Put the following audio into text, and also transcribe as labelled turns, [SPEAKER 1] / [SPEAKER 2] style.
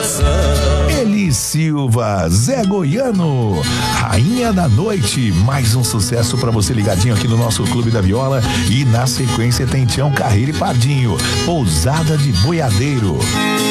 [SPEAKER 1] Eli Silva, Zé Goiano, Rainha da Noite, mais um sucesso pra você ligadinho aqui no nosso Clube da Viola. E na sequência tem Tião Carreiro e Pardinho, Pousada de Boiadeiro.